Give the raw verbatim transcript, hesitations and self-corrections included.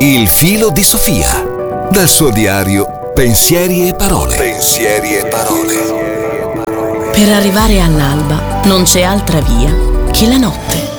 Il filo di Sofia. Dal suo diario Pensieri e parole. Pensieri e parole. Per arrivare all'alba non c'è altra via che la notte.